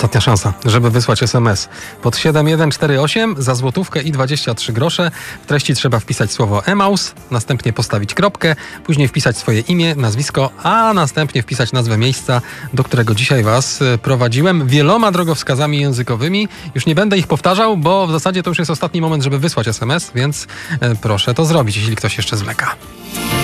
Ostatnia szansa, żeby wysłać SMS pod 7148 za złotówkę i 23 grosze. W treści trzeba wpisać słowo Emaus, następnie postawić kropkę, później wpisać swoje imię, nazwisko, a następnie wpisać nazwę miejsca, do którego dzisiaj Was prowadziłem wieloma drogowskazami językowymi. Już nie będę ich powtarzał, bo w zasadzie to już jest ostatni moment, żeby wysłać SMS, więc proszę to zrobić, jeśli ktoś jeszcze zwleka.